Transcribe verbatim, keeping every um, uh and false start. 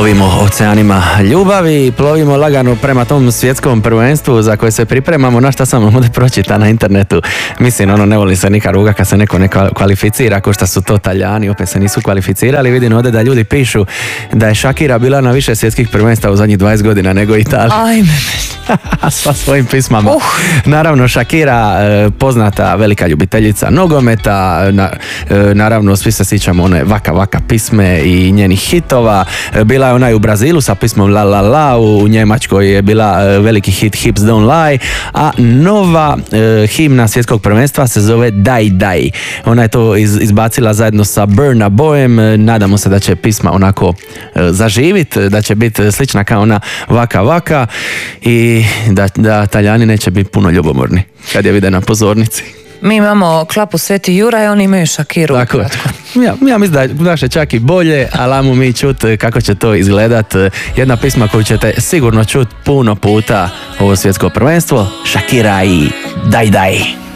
Plovimo oceanima ljubavi, plovimo lagano prema tom svjetskom prvenstvu za koje se pripremamo. Na šta sam ovdje pročita na internetu. Mislim, ono, ne voli se nikad ruga kad se neko ne kvalificira, ko što su to Talijani, opet se nisu kvalificirali. Vidim ovdje da ljudi pišu da je Shakira bila na više svjetskih prvenstva u zadnjih dvadeset godina nego Italija. Ajme. Sa svojim pismama. Uh. Naravno, Shakira, poznata velika ljubiteljica nogometa, na, naravno svi se sjećamo one Vaka Vaka pisme i njenih hitova. Bila je ona i u Brazilu sa pismom La La La, u Njemačkoj je bila veliki hit Hips Don't Lie, a nova e, himna svjetskog prvenstva se zove Dai Dai. Ona je to iz, izbacila zajedno sa Burna Boyem. Nadamo se da će pisma onako e, zaživit, da će biti slična kao ona Vaka Vaka i da, da Talijani neće biti puno ljubomorni kad je vide na pozornici. Mi imamo klapu Sveti Juraj, oni imaju Shakiru. Tako je. Ja, ja mislim da naše čak i bolje, ali ajmo mi čut kako će to izgledat. Jedna pisma koju ćete sigurno čut puno puta ovo svjetsko prvenstvo. Shakira i Dai Dai.